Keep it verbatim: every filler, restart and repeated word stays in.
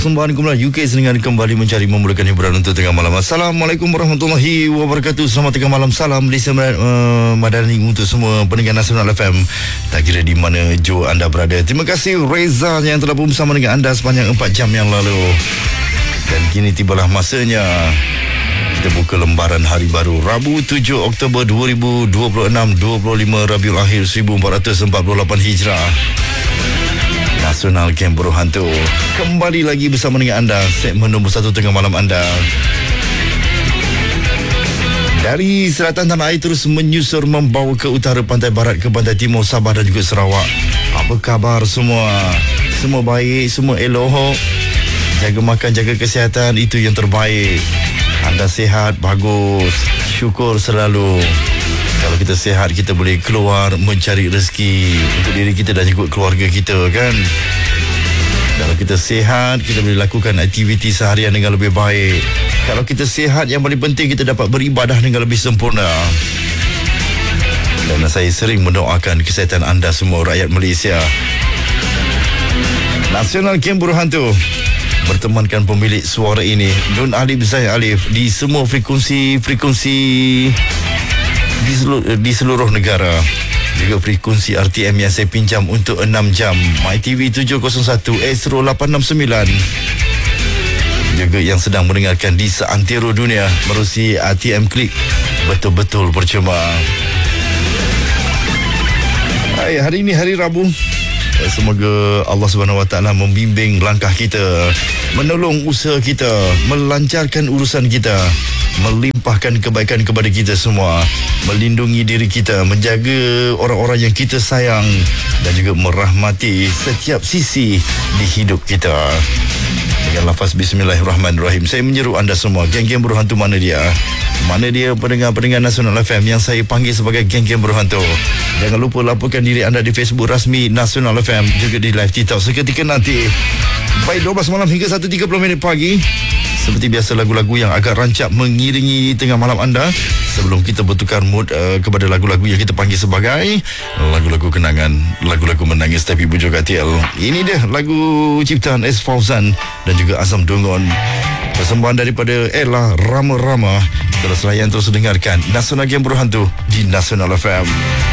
Persembahan kumpulan U K dengan kembali mencari memulakan hiburan untuk tengah malam. Assalamualaikum warahmatullahi wabarakatuh. Selamat tengah malam. Salam di uh, Madani untuk semua pendengar Nasional F M. Tak kira di mana jo anda berada. Terima kasih Reza yang telah bersama dengan anda sepanjang empat jam yang lalu. Dan kini tibalah masanya kita buka lembaran hari baru Rabu tujuh Oktober dua ribu dua puluh enam, dua puluh lima Rabiul Akhir seribu empat ratus empat puluh lapan Hijrah. Nasional Camp Buruh Hantu kembali lagi bersama dengan anda, segmen nombor satu tengah malam anda. Dari selatan tanah air terus menyusur membawa ke utara, pantai barat ke pantai timur, Sabah dan juga Sarawak. Apa khabar semua? Semua baik, semua elok. Jaga makan, jaga kesihatan, itu yang terbaik. Anda sihat, bagus. Syukur selalu. Kalau kita sihat, kita boleh keluar mencari rezeki untuk diri kita dan juga keluarga kita, kan? Kalau kita sihat, kita boleh lakukan aktiviti seharian dengan lebih baik. Kalau kita sihat, yang paling penting kita dapat beribadah dengan lebih sempurna. Dan saya sering mendoakan kesihatan anda semua, rakyat Malaysia. Nasional Camp Buruh Hantu bertemankan pemilik suara ini, Nun Alif Zai Alif, di semua frekuensi-frekuensi Di seluruh, di seluruh negara. Juga frekuensi R T M yang saya pinjam untuk enam jam, MyTV tujuh kosong satu, Astro lapan enam sembilan. Juga yang sedang mendengarkan di seantero dunia melalui R T M Klik. Betul-betul percuma. Hai, hari ini hari Rabu. Semoga Allah Subhanahu Wa Taala membimbing langkah kita, menolong usaha kita, melancarkan urusan kita, melimpahkan kebaikan kepada kita semua, melindungi diri kita, menjaga orang-orang yang kita sayang dan juga merahmati setiap sisi di hidup kita. Dengan lafaz Bismillahirrahmanirrahim, saya menyeru anda semua, geng-geng buruh hantu mana dia? Mana dia pendengar-pendengar Nasional F M yang saya panggil sebagai geng-geng buruh hantu? Jangan lupa laporkan diri anda di Facebook rasmi Nasional F M, juga di live TikTok seketika nanti. Baik, dua belas malam hingga satu tiga puluh minit pagi. Seperti biasa, lagu-lagu yang agak rancak mengiringi tengah malam anda sebelum kita bertukar mood uh, kepada lagu-lagu yang kita panggil sebagai lagu-lagu kenangan, lagu-lagu menangis tapi bujuk katil. Ini dia lagu ciptaan S. Fauzan dan juga Azam Dungon. Persembahan daripada Ella Rama Rama. Terus layan, terus dengarkan Nasional Camp Buruh Hantu di Nasional F M.